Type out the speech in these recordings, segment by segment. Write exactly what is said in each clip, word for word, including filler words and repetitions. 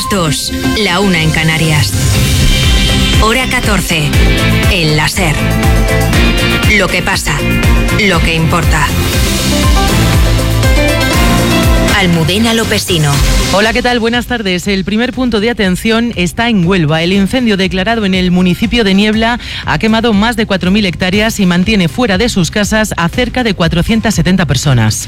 las dos, la una en Canarias. Hora catorce, el La SER. Lo que pasa, lo que importa. Almudena Lopesino. Hola, ¿qué tal? Buenas tardes. El primer punto de atención está en Huelva. El incendio declarado en el municipio de Niebla ha quemado más de cuatro mil hectáreas y mantiene fuera de sus casas a cerca de cuatrocientas setenta personas.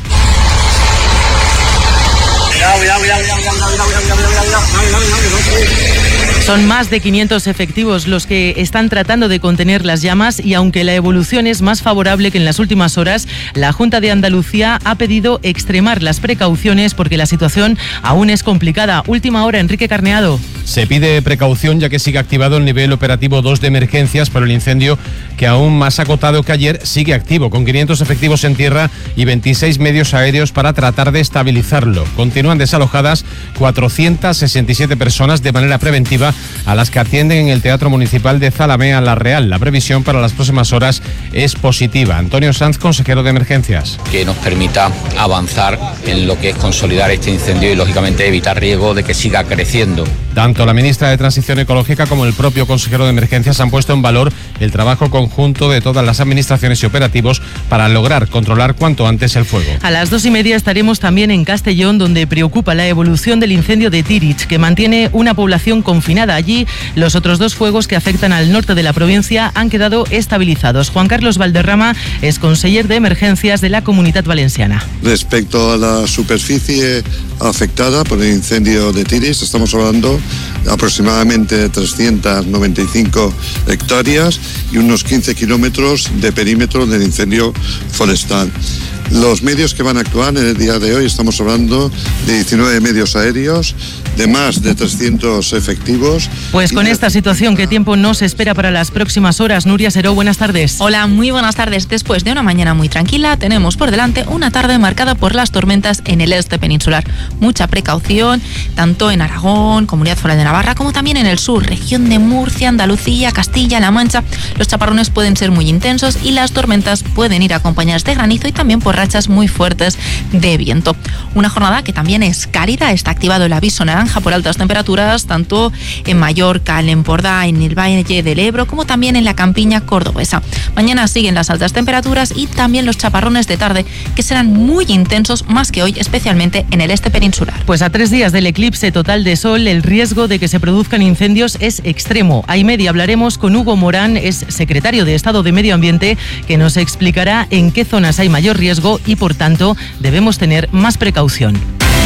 Son más de quinientos efectivos los que están tratando de contener las llamas y aunque la evolución es más favorable que en las últimas horas, la Junta de Andalucía ha pedido extremar las precauciones porque la situación aún es complicada. Última hora, Enrique Carneado. Se pide precaución ya que sigue activado el nivel operativo dos de emergencias por el incendio que aún más acotado que ayer sigue activo, con quinientos efectivos en tierra y veintiséis medios aéreos para tratar de estabilizarlo. Continúan desalojadas cuatrocientas sesenta y siete personas de manera preventiva, a las que atienden en el Teatro Municipal de Zalamea La Real. La previsión para las próximas horas es positiva. Antonio Sanz, consejero de Emergencias. Que nos permita avanzar en lo que es consolidar este incendio y, lógicamente, evitar riesgo de que siga creciendo. Tanto la ministra de Transición Ecológica como el propio consejero de Emergencias han puesto en valor el trabajo conjunto de todas las administraciones y operativos para lograr controlar cuanto antes el fuego. A las dos y media estaremos también en Castellón, donde preocupa la evolución del incendio de Tirich, que mantiene una población confinada. Allí, los otros dos fuegos que afectan al norte de la provincia han quedado estabilizados. Juan Carlos Valderrama es conseller de Emergencias de la Comunitat Valenciana. Respecto a la superficie afectada por el incendio de Tirich, estamos hablando de aproximadamente trescientas noventa y cinco hectáreas y unos quince kilómetros de perímetro del incendio forestal. Los medios que van a actuar en el día de hoy, estamos hablando de diecinueve medios aéreos, de más de trescientos efectivos. Pues con esta situación, ¿qué tiempo nos espera para las próximas horas? Nuria Seró, buenas tardes. Hola, muy buenas tardes. Después de una mañana muy tranquila, tenemos por delante una tarde marcada por las tormentas en el este peninsular. Mucha precaución, tanto en Aragón, Comunidad Foral de Navarra, como también en el sur, región de Murcia, Andalucía, Castilla-La Mancha. Los chaparrones pueden ser muy intensos y las tormentas pueden ir acompañadas de granizo y también por rachas muy fuertes de viento. Una jornada que también es cálida, está activado el aviso naranja por altas temperaturas, tanto en Mallorca, en Empordà, en el Valle del Ebro, como también en la campiña cordobesa. Mañana siguen las altas temperaturas y también los chaparrones de tarde, que serán muy intensos, más que hoy, especialmente en el este peninsular. Pues a tres días del eclipse total de sol, el riesgo de que se produzcan incendios es extremo. A y media hablaremos con Hugo Morán, es secretario de Estado de Medio Ambiente, que nos explicará en qué zonas hay mayor riesgo y, por tanto, debemos tener más precaución.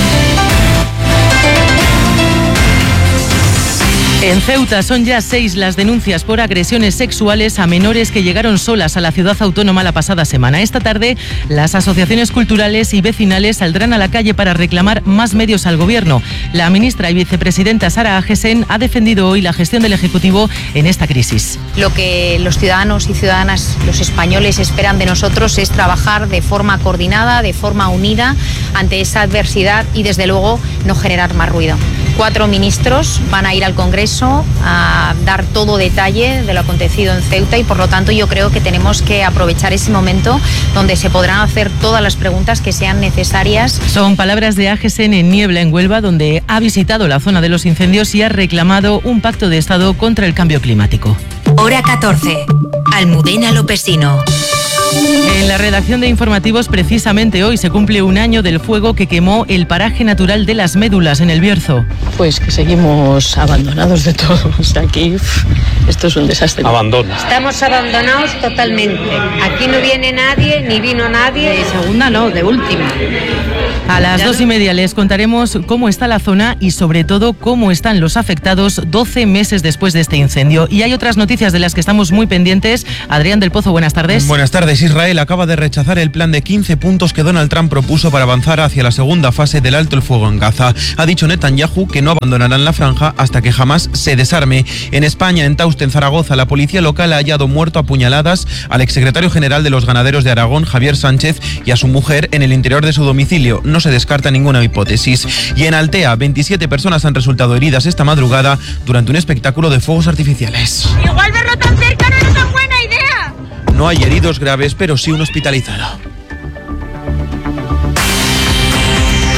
En Ceuta son ya seis las denuncias por agresiones sexuales a menores que llegaron solas a la ciudad autónoma la pasada semana. Esta tarde, las asociaciones culturales y vecinales saldrán a la calle para reclamar más medios al gobierno. La ministra y vicepresidenta Sara Agesen ha defendido hoy la gestión del Ejecutivo en esta crisis. Lo que los ciudadanos y ciudadanas, los españoles, esperan de nosotros es trabajar de forma coordinada, de forma unida ante esa adversidad y, desde luego, no generar más ruido. Cuatro ministros van a ir al Congreso a dar todo detalle de lo acontecido en Ceuta y, por lo tanto, yo creo que tenemos que aprovechar ese momento donde se podrán hacer todas las preguntas que sean necesarias. Son palabras de Agesen en Niebla, en Huelva, donde ha visitado la zona de los incendios y ha reclamado un pacto de Estado contra el cambio climático. Hora catorce, Almudena Lopesino. En la redacción de informativos, precisamente hoy se cumple un año del fuego que quemó el paraje natural de Las Médulas en El Bierzo. Pues que seguimos abandonados de todos. Aquí esto es un desastre. Abandono. Estamos abandonados totalmente. Aquí no viene nadie, ni vino nadie. De segunda no, de última. A las dos y media les contaremos cómo está la zona y, sobre todo, cómo están los afectados doce meses después de este incendio. Y hay otras noticias de las que estamos muy pendientes. Adrián del Pozo, buenas tardes. Buenas tardes. Israel acaba de rechazar el plan de quince puntos que Donald Trump propuso para avanzar hacia la segunda fase del alto el fuego en Gaza. Ha dicho Netanyahu que no abandonarán la franja hasta que jamás se desarme. En España, en Tauste, en Zaragoza, la policía local ha hallado muerto a puñaladas al exsecretario general de los ganaderos de Aragón, Javier Sánchez, y a su mujer en el interior de su domicilio. No se descarta ninguna hipótesis. Y en Altea, veintisiete personas han resultado heridas esta madrugada durante un espectáculo de fuegos artificiales. Igual verlo tan cerca no es tan buena idea. No hay heridos graves, pero sí un hospitalizado.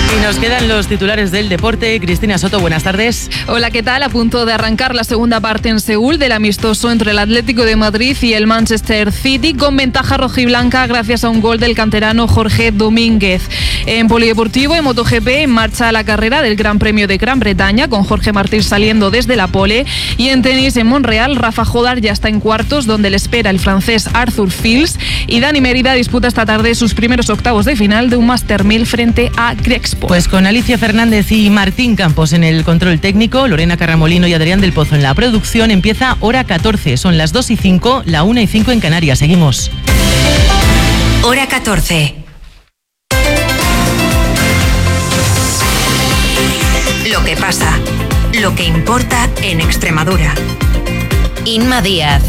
Y nos quedan los titulares del deporte. Cristina Soto, buenas tardes. Hola, ¿qué tal? A punto de arrancar la segunda parte en Seúl del amistoso entre el Atlético de Madrid y el Manchester City, con ventaja rojiblanca gracias a un gol del canterano Jorge Domínguez. En polideportivo, en MotoGP, en marcha la carrera del Gran Premio de Gran Bretaña, con Jorge Martín saliendo desde la pole. Y en tenis, en Montreal, Rafa Jodar ya está en cuartos, donde le espera el francés Arthur Fils. Y Dani Mérida disputa esta tarde sus primeros octavos de final de un Master mil frente a Grexpo. Pues con Alicia Fernández y Martín Campos en el control técnico, Lorena Carramolino y Adrián del Pozo en la producción, empieza Hora catorce. Son las dos y cinco, la una y cinco en Canarias. Seguimos. Hora catorce. Lo que pasa, lo que importa en Extremadura. Inma Díaz.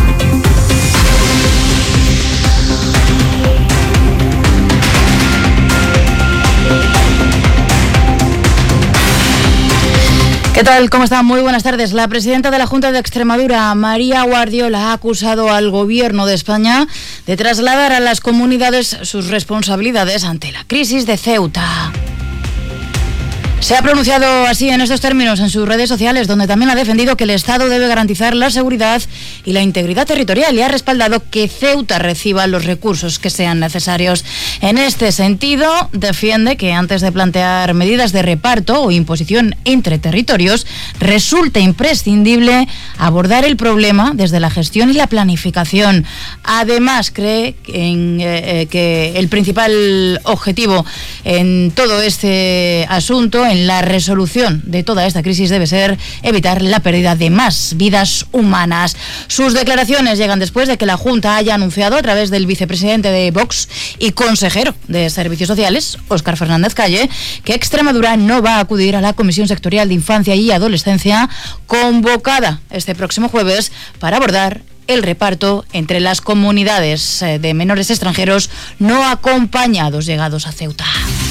¿Qué tal? ¿Cómo están? Muy buenas tardes. La presidenta de la Junta de Extremadura, María Guardiola, ha acusado al Gobierno de España de trasladar a las comunidades sus responsabilidades ante la crisis de Ceuta. Se ha pronunciado así en estos términos en sus redes sociales, donde también ha defendido que el Estado debe garantizar la seguridad y la integridad territorial y ha respaldado que Ceuta reciba los recursos que sean necesarios. En este sentido, defiende que antes de plantear medidas de reparto o imposición entre territorios, resulta imprescindible abordar el problema desde la gestión y la planificación. Además, cree en, eh, que el principal objetivo en todo este asunto, en la resolución de toda esta crisis, debe ser evitar la pérdida de más vidas humanas. Sus declaraciones llegan después de que la Junta haya anunciado a través del vicepresidente de Vox y consejero de Servicios Sociales, Óscar Fernández Calle, que Extremadura no va a acudir a la Comisión Sectorial de Infancia y Adolescencia convocada este próximo jueves para abordar el reparto entre las comunidades de menores extranjeros no acompañados llegados a Ceuta.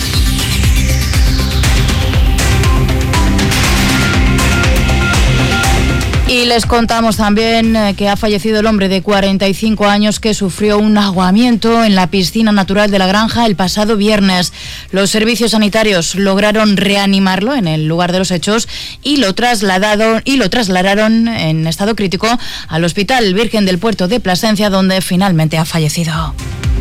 Y les contamos también que ha fallecido el hombre de cuarenta y cinco años que sufrió un ahogamiento en la piscina natural de la granja el pasado viernes. Los servicios sanitarios lograron reanimarlo en el lugar de los hechos y lo trasladaron, y lo trasladaron en estado crítico al Hospital Virgen del Puerto de Plasencia, donde finalmente ha fallecido.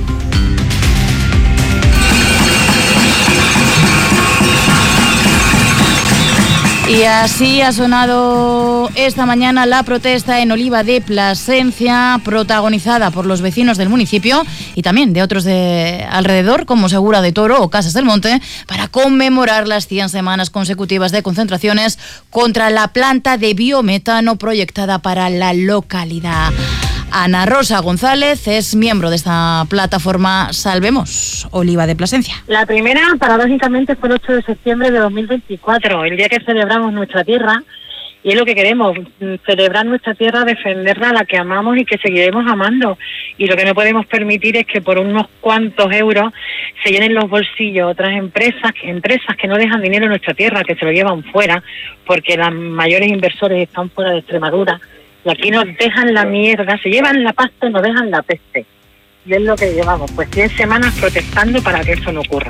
Y así ha sonado esta mañana la protesta en Oliva de Plasencia, protagonizada por los vecinos del municipio y también de otros de alrededor, como Segura de Toro o Casas del Monte, para conmemorar las cien semanas consecutivas de concentraciones contra la planta de biometano proyectada para la localidad. Ana Rosa González es miembro de esta plataforma Salvemos Oliva de Plasencia. La primera, paradójicamente, fue el ocho de septiembre de dos mil veinticuatro, el día que celebramos nuestra tierra, y es lo que queremos, celebrar nuestra tierra, defenderla, a la que amamos y que seguiremos amando. Y lo que no podemos permitir es que por unos cuantos euros se llenen los bolsillos otras empresas, empresas que no dejan dinero en nuestra tierra, que se lo llevan fuera, porque los mayores inversores están fuera de Extremadura. Y aquí nos dejan la mierda, se llevan la pasta y nos dejan la peste. Y es lo que llevamos, pues cien semanas protestando para que eso no ocurra.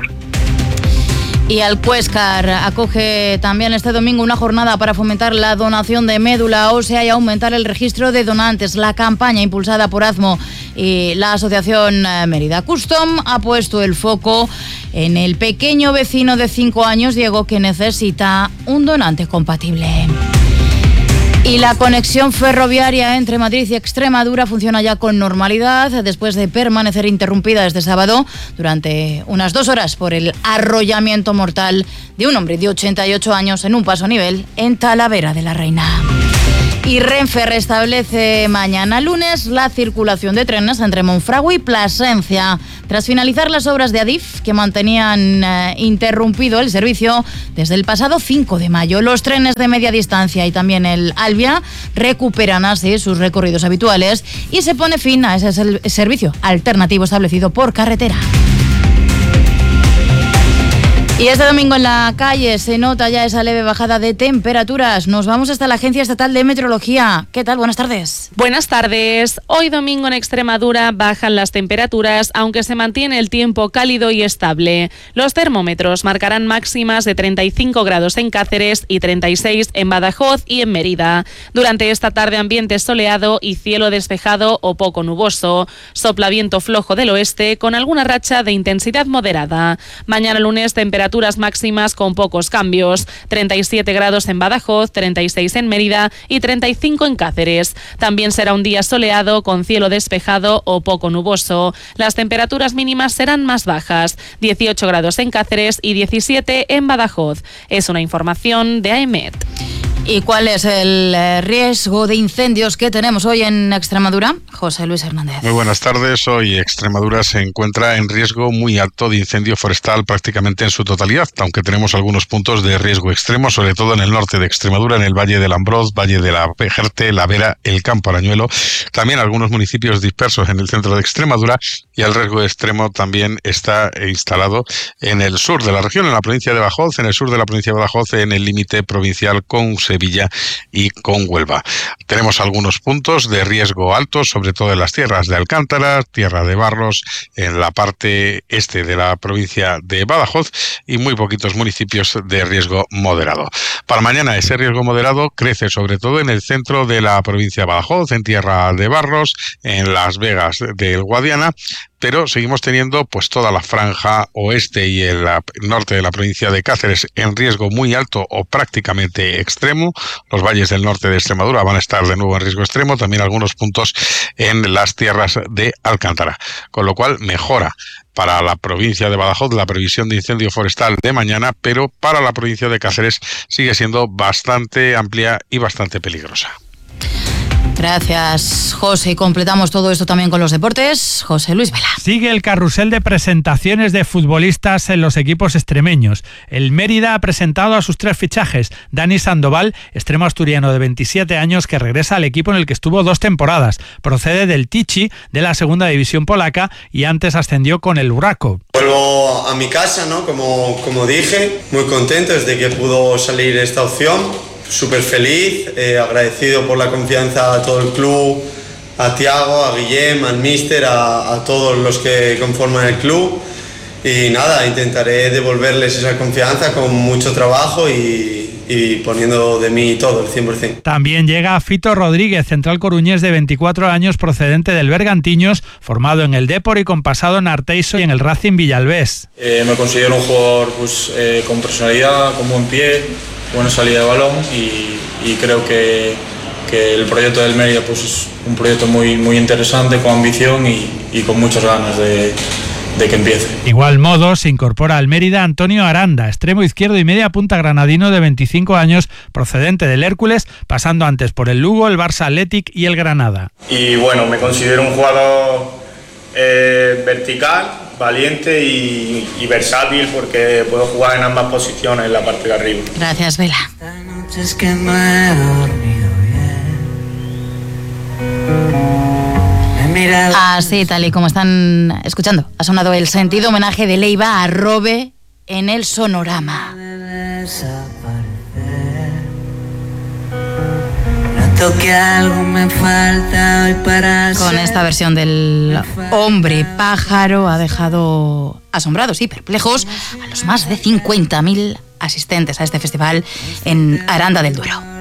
Y Alcuéscar acoge también este domingo una jornada para fomentar la donación de médula ósea y aumentar el registro de donantes. La campaña impulsada por AZMO y la Asociación Mérida Custom ha puesto el foco en el pequeño vecino de cinco años, Diego, que necesita un donante compatible. Y la conexión ferroviaria entre Madrid y Extremadura funciona ya con normalidad después de permanecer interrumpida este sábado durante unas dos horas por el arrollamiento mortal de un hombre de ochenta y ocho años en un paso a nivel en Talavera de la Reina. Y Renfe restablece mañana lunes la circulación de trenes entre Monfragüe y Plasencia, tras finalizar las obras de Adif que mantenían eh, interrumpido el servicio desde el pasado cinco de mayo. Los trenes de media distancia y también el Alvia recuperan así sus recorridos habituales y se pone fin a ese servicio alternativo establecido por carretera. Y este domingo en la calle se nota ya esa leve bajada de temperaturas. Nos vamos hasta la Agencia Estatal de Meteorología. ¿Qué tal? Buenas tardes. Buenas tardes. Hoy domingo en Extremadura bajan las temperaturas, aunque se mantiene el tiempo cálido y estable. Los termómetros marcarán máximas de treinta y cinco grados en Cáceres y treinta y seis en Badajoz y en Mérida. Durante esta tarde ambiente soleado y cielo despejado o poco nuboso. Sopla viento flojo del oeste con alguna racha de intensidad moderada. Mañana lunes temperaturas máximas con pocos cambios, treinta y siete grados en Badajoz, treinta y seis en Mérida y treinta y cinco en Cáceres. También será un día soleado con cielo despejado o poco nuboso. Las temperaturas mínimas serán más bajas, dieciocho grados en Cáceres y diecisiete en Badajoz. Es una información de AEMET. ¿Y cuál es el riesgo de incendios que tenemos hoy en Extremadura? José Luis Hernández. Muy buenas tardes. Hoy Extremadura se encuentra en riesgo muy alto de incendio forestal prácticamente en su totalidad, aunque tenemos algunos puntos de riesgo extremo, sobre todo en el norte de Extremadura, en el Valle del Ambrós, Valle de la Pejerte, La Vera, el Campo Arañuelo, también algunos municipios dispersos en el centro de Extremadura, y el riesgo extremo también está instalado en el sur de la región, en la provincia de Badajoz, en el sur de la provincia de Badajoz, en el límite provincial con Sevilla y con Huelva. Tenemos algunos puntos de riesgo alto, sobre todo en las tierras de Alcántara, Tierra de Barros, en la parte este de la provincia de Badajoz, y muy poquitos municipios de riesgo moderado. Para mañana ese riesgo moderado crece sobre todo en el centro de la provincia de Badajoz, en Tierra de Barros, en Las Vegas del Guadiana, pero seguimos teniendo pues toda la franja oeste y el norte de la provincia de Cáceres en riesgo muy alto o prácticamente extremo. Los valles del norte de Extremadura van a estar de nuevo en riesgo extremo, también algunos puntos en las tierras de Alcántara, con lo cual mejora para la provincia de Badajoz la previsión de incendio forestal de mañana, pero para la provincia de Cáceres sigue siendo bastante amplia y bastante peligrosa. Gracias, José. Completamos todo esto también con los deportes. José Luis Vela. Sigue el carrusel de presentaciones de futbolistas en los equipos extremeños. El Mérida ha presentado a sus tres fichajes. Dani Sandoval, extremo asturiano de veintisiete años que regresa al equipo en el que estuvo dos temporadas. Procede del Tychy, de la segunda división polaca, y antes ascendió con el Buraco. Vuelvo a mi casa, ¿no? Como, como dije, muy contento desde que pudo salir esta opción. Súper feliz, eh, agradecido por la confianza a todo el club, a Thiago, a Guillem, al míster, a, a todos los que conforman el club, y nada, intentaré devolverles esa confianza con mucho trabajo y, y poniendo de mí todo, el cien por ciento. También llega Fito Rodríguez, central coruñés de veinticuatro años, procedente del Bergantiños, formado en el Depor y con pasado en Arteixo y en el Racing Villalbés. Eh, me considero un jugador pues, eh, con personalidad, con buen pie, buena salida de balón, y, y creo que, que el proyecto del Mérida pues, es un proyecto muy, muy interesante, con ambición y, y con muchas ganas de, de que empiece. Igual modo se incorpora al Mérida Antonio Aranda, extremo izquierdo y media punta granadino de veinticinco años, procedente del Hércules, pasando antes por el Lugo, el Barça Athletic y el Granada. Y bueno, me considero un jugador eh, vertical, valiente y, y versátil, porque puedo jugar en ambas posiciones en la parte de arriba. Gracias, Vela. Es que no he dormido bien. Así, tal y como están escuchando, ha sonado el sentido homenaje de Leiva a Robe en el Sonorama. Que algo me falta hoy para Con esta versión del Hombre Pájaro ha dejado asombrados y perplejos a los más de cincuenta mil asistentes a este festival en Aranda del Duero.